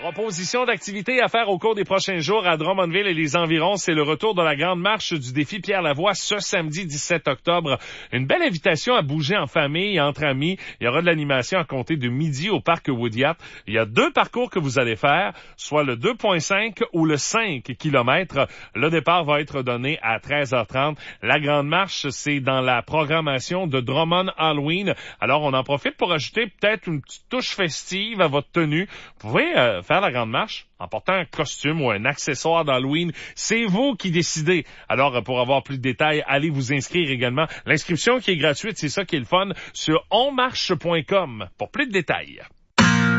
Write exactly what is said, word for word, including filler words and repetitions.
Proposition d'activités à faire au cours des prochains jours à Drummondville et les environs. C'est le retour de la grande marche du défi Pierre Lavoie ce samedi dix-sept octobre. Une belle invitation à bouger en famille, entre amis. Il y aura de l'animation à compter de midi au parc Woodyat. Il y a deux parcours que vous allez faire, soit le deux virgule cinq ou le cinq kilomètres. Le départ va être donné à treize heures trente. La grande marche, c'est dans la programmation de Drummond Halloween. Alors, on en profite pour ajouter peut-être une petite touche festive à votre tenue. Vous pouvez euh, faire la grande marche en portant un costume ou un accessoire d'Halloween. C'est vous qui décidez. Alors, pour avoir plus de détails, allez vous inscrire également. L'inscription qui est gratuite, c'est ça qui est le fun, sur onmarche point com pour plus de détails.